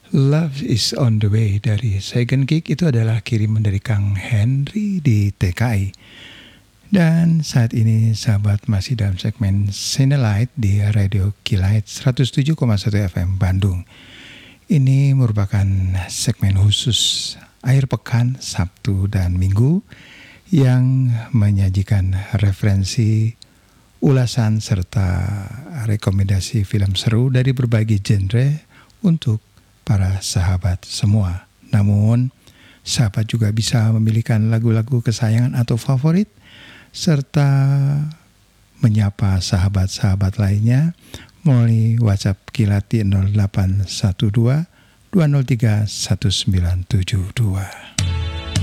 Love is on the way dari Second Gig itu adalah kiriman dari Kang Henry di TKI. Dan saat ini sahabat masih dalam segmen Sinelite di Radio Kilait 107,1 FM Bandung. Ini merupakan segmen khusus akhir pekan Sabtu dan Minggu yang menyajikan referensi, ulasan serta rekomendasi film seru dari berbagai genre untuk para sahabat semua. Namun, sahabat juga bisa memilihkan lagu-lagu kesayangan atau favorit serta menyapa sahabat-sahabat lainnya melalui WhatsApp Kilati 0812 203 1972.